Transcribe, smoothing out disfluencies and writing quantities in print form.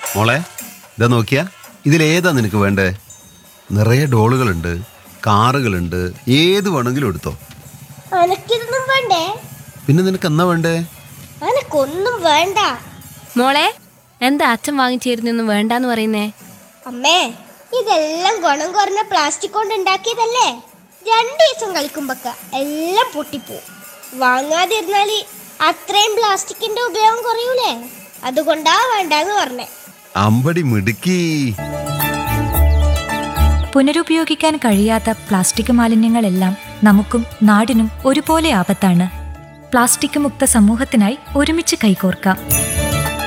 മോളെ ഇതാ നോക്കിയാ, ഇതിലേതാ നിനക്ക് വേണ്ടേ? നിറയെ ഡോളുകളുണ്ട്, കാറുകളുണ്ട്, ഏത് വേണമെങ്കിലും എടുത്തോ. അനക്കിതൊന്നും വേണ്ടേ? പിന്നെ നിനക്ക് എന്നാ വേണ്ടേ? അനക്കൊന്നും വേണ്ട. മോളെ, എന്താ അച്ഛൻ വാങ്ങിച്ചേരുന്നൊന്നും വേണ്ടാന്ന് പറയുന്നേ? അമ്മേ, ഇതെല്ലാം ഗുണം കുറഞ്ഞ പ്ലാസ്റ്റിക് കൊണ്ട് ഉണ്ടാക്കിയതല്ലേ. 2 ദിവസം കളിക്കുമ്പൊക്കെ എല്ലാം പൊട്ടിപ്പോവും. വാങ്ങാതിരുന്നാല് അത്രയും പ്ലാസ്റ്റിക്കിന്റെ ഉപയോഗം കുറയൂലേ? അതുകൊണ്ടാ വേണ്ടെന്ന് പറഞ്ഞേ. അമ്പടി മിടുക്കി. പുനരുപയോഗിക്കാൻ കഴിയാത്ത പ്ലാസ്റ്റിക് മാലിന്യങ്ങളെല്ലാം നമുക്കും നാടിനും ഒരുപോലെ ആപത്താണ്. പ്ലാസ്റ്റിക് മുക്ത സമൂഹത്തിനായി ഒരുമിച്ച് കൈകോർക്കാം.